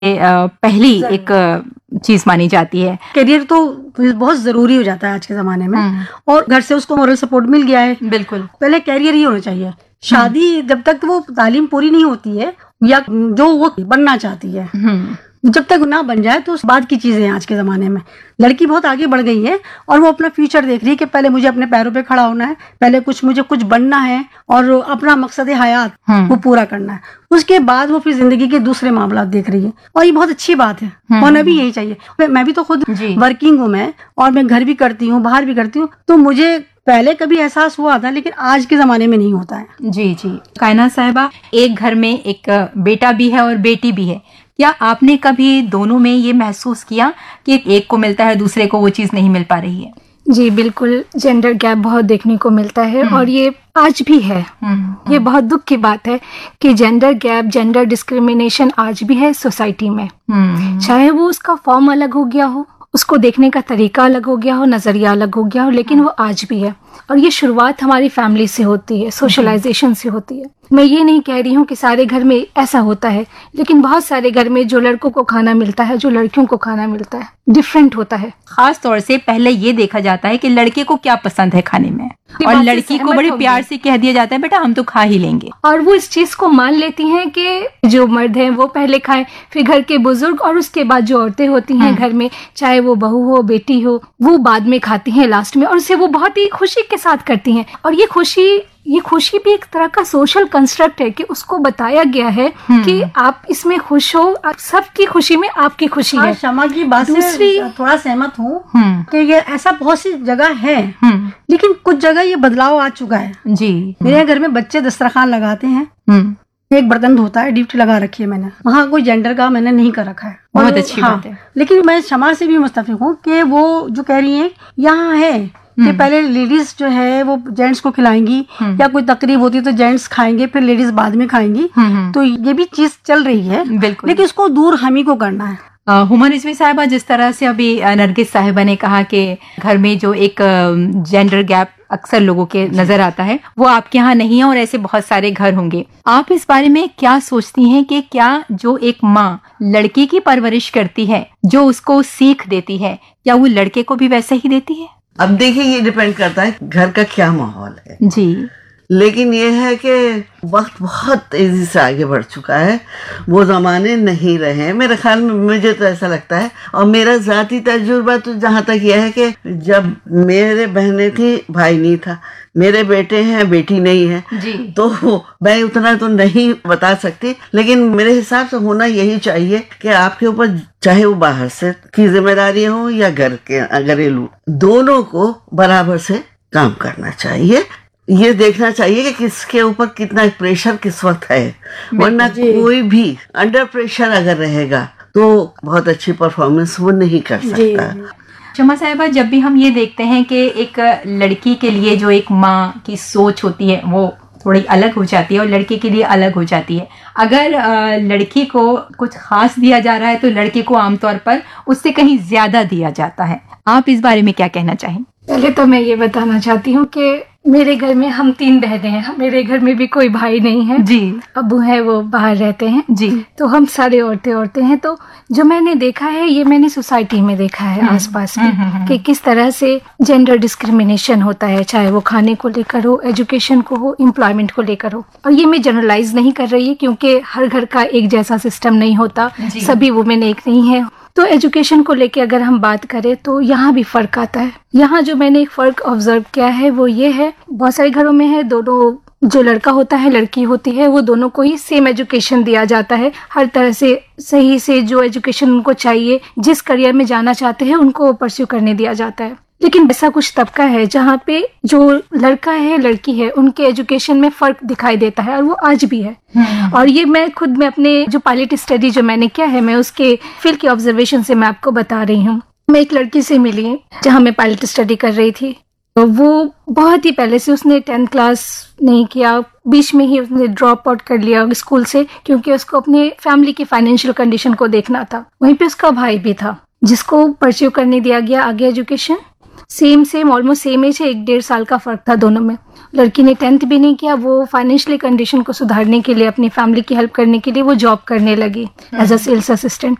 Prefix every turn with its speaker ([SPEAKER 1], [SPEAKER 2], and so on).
[SPEAKER 1] पहली एक चीज मानी जाती है।
[SPEAKER 2] करियर तो बहुत जरूरी हो जाता है आज के जमाने में, और घर से उसको मोरल सपोर्ट मिल गया है।
[SPEAKER 1] बिल्कुल,
[SPEAKER 2] पहले कैरियर ही होना चाहिए। शादी जब तक वो तालीम पूरी नहीं होती है या जो वो बनना चाहती है, जब तक ना बन जाए तो उस बात की चीजें हैं। आज के जमाने में लड़की बहुत आगे बढ़ गई है और वो अपना फ्यूचर देख रही है कि पहले मुझे अपने पैरों पे खड़ा होना है, पहले मुझे कुछ बनना है और अपना मकसद हयात वो पूरा करना है। उसके बाद वो फिर जिंदगी के दूसरे मामला देख रही है, और ये बहुत अच्छी बात है। होना भी यही चाहिए। मैं भी तो खुद वर्किंग हूँ मैं, और मैं घर भी करती हूँ, बाहर भी करती हूँ, तो मुझे पहले कभी एहसास हुआ था, लेकिन आज के जमाने में नहीं होता है।
[SPEAKER 1] जी जी। कायनात साहिबा, एक घर में एक बेटा भी है और बेटी भी है। क्या आपने कभी दोनों में ये महसूस किया कि एक को मिलता है, दूसरे को वो चीज नहीं मिल पा रही है?
[SPEAKER 3] जी बिल्कुल, जेंडर गैप बहुत देखने को मिलता है और ये आज भी है। ये बहुत दुख की बात है कि जेंडर गैप, जेंडर डिस्क्रिमिनेशन आज भी है सोसाइटी में। चाहे वो उसका फॉर्म अलग हो गया हो, उसको देखने का तरीका अलग हो गया हो, नजरिया अलग हो गया हो, लेकिन वो आज भी है। और ये शुरुआत हमारी फैमिली से होती है, सोशलाइजेशन से होती है। मैं ये नहीं कह रही हूँ कि सारे घर में ऐसा होता है, लेकिन बहुत सारे घर में जो लड़कों को खाना मिलता है, जो लड़कियों को खाना मिलता है, डिफरेंट होता है।
[SPEAKER 1] खास तौर से पहले ये देखा जाता है कि लड़के को क्या पसंद है खाने में, और लड़की को बड़े प्यार से कह दिया जाता है बेटा हम तो खा ही लेंगे।
[SPEAKER 3] और वो इस चीज को मान लेती हैं कि जो मर्द हैं वो पहले खाएं, फिर घर के बुजुर्ग, और उसके बाद जो औरतें होती हैं घर में, चाहे वो बहू हो बेटी हो, वो बाद में खाती हैं लास्ट में, और उसे वो बहुत ही खुशी के साथ करती हैं। और ये खुशी भी एक तरह का सोशल कंस्ट्रक्ट है कि उसको बताया गया है कि आप इसमें खुश हो, आप सबकी खुशी में आपकी खुशी है।
[SPEAKER 2] क्षमा की बात से थोड़ा सहमत हूँ कि ये ऐसा बहुत सी जगह है, लेकिन कुछ जगह ये बदलाव आ चुका है।
[SPEAKER 1] जी,
[SPEAKER 2] मेरे घर में बच्चे दस्तरखान लगाते हैं, एक बर्तन धोता है, ड्यूटी लगा रखी है मैंने, वहाँ कोई जेंडर का मैंने नहीं कर रखा है।
[SPEAKER 1] बहुत अच्छी बात है।
[SPEAKER 2] लेकिन मैं क्षमा से भी मुस्तफिक हूँ कि वो जो कह रही है यहाँ है कि पहले लेडीज जो है वो जेंट्स को खिलाएंगी, या कोई तकरीब होती है तो जेंट्स खाएंगे, फिर लेडीज बाद में खाएंगी। तो ये भी चीज चल रही है, लेकिन इसको दूर हम ही को करना है।
[SPEAKER 1] हुमा रिजवी साहिबा, जिस तरह से अभी नरगिस साहिबा ने कहा कि घर में जो एक जेंडर गैप अक्सर लोगों के नजर आता है, वो आपके यहाँ नहीं है और ऐसे बहुत सारे घर होंगे। आप इस बारे में क्या सोचती हैं कि क्या जो एक माँ लड़की की परवरिश करती है, जो उसको सीख देती है, क्या वो लड़के को भी वैसे ही देती है?
[SPEAKER 4] अब देखिए, ये डिपेंड करता है घर का क्या माहौल है।
[SPEAKER 1] जी,
[SPEAKER 4] लेकिन ये है कि वक्त बहुत तेजी से आगे बढ़ चुका है, वो जमाने नहीं रहे मेरे ख्याल में। मुझे तो ऐसा लगता है, और मेरा जाती तजुर्बा तो जहाँ तक यह है कि जब मेरे बहनें थी भाई नहीं था, मेरे बेटे हैं बेटी नहीं है
[SPEAKER 1] जी।
[SPEAKER 4] तो मैं उतना तो नहीं बता सकती, लेकिन मेरे हिसाब से होना यही चाहिए कि आपके ऊपर चाहे वो बाहर से की जिम्मेदारी हो या घर के घरेलू, दोनों को बराबर से काम करना चाहिए। ये देखना चाहिए कि किसके ऊपर कितना प्रेशर किस वक्त है, वरना कोई भी अंडर प्रेशर अगर रहेगा तो बहुत अच्छी परफॉर्मेंस वो नहीं कर सकता।
[SPEAKER 1] शमा साहिबा, जब भी हम ये देखते हैं कि एक लड़की के लिए जो एक माँ की सोच होती है वो थोड़ी अलग हो जाती है और लड़के के लिए अलग हो जाती है। अगर लड़की को कुछ खास दिया जा रहा है तो लड़के को आमतौर पर उससे कहीं ज्यादा दिया जाता है। आप इस बारे में क्या कहना चाहें?
[SPEAKER 3] पहले तो मैं ये बताना चाहती हूँ कि मेरे घर में हम 3 बहनें हैं, मेरे घर में भी कोई भाई नहीं है
[SPEAKER 1] जी।
[SPEAKER 3] अब्बू है वो बाहर रहते हैं जी। तो हम सारे औरतें हैं। तो जो मैंने देखा है, ये मैंने सोसाइटी में देखा है आसपास में कि किस तरह से जेंडर डिस्क्रिमिनेशन होता है, चाहे वो खाने को लेकर हो, एजुकेशन को हो, एम्प्लॉयमेंट को लेकर हो। और ये मैं जनरलाइज नहीं कर रही है क्योंकि हर घर का एक जैसा सिस्टम नहीं होता, सभी वुमेन एक नहीं है। तो एजुकेशन को लेके अगर हम बात करें तो यहाँ भी फर्क आता है। यहाँ जो मैंने एक फर्क ऑब्जर्व किया है वो ये है, बहुत सारे घरों में है, दोनों जो लड़का होता है लड़की होती है, वो दोनों को ही सेम एजुकेशन दिया जाता है। हर तरह से सही से जो एजुकेशन उनको चाहिए, जिस करियर में जाना चाहते हैं उनको परस्यू करने दिया जाता है। लेकिन ऐसा कुछ तबका है जहाँ पे जो लड़का है लड़की है उनके एजुकेशन में फर्क दिखाई देता है, और वो आज भी है। और ये मैं अपने जो पायलट स्टडी जो मैंने किया है, मैं उसके फील्ड के ऑब्जर्वेशन से मैं आपको बता रही हूँ। मैं एक लड़की से मिली जहाँ मैं पायलट स्टडी कर रही थी, तो वो बहुत ही पहले से उसने 10th क्लास नहीं किया, बीच में ही उसने ड्रॉप आउट कर लिया स्कूल से, क्योंकि उसको अपने फैमिली की फाइनेंशियल कंडीशन को देखना था। वहीं पे उसका भाई भी था जिसको परस्यू करने दिया गया आगे education. Same almost same as है, 1-1.5 साल का फर्क था दोनों में। लड़की ने 10th भी नहीं किया, वो फाइनेंशियली कंडीशन को सुधारने के लिए, अपनी फैमिली की हेल्प करने के लिए वो जॉब करने लगी एज अ सेल्स असिस्टेंट।